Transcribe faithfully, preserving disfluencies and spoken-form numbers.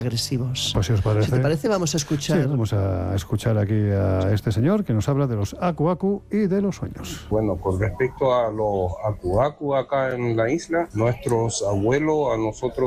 agresivos. Pues si os parece, si te parece, vamos a escuchar. Sí, vamos a escuchar aquí a este señor que nos habla de los aku aku y de los sueños. Bueno, con respecto a los aku aku acá en la isla, nuestros abuelos a nosotros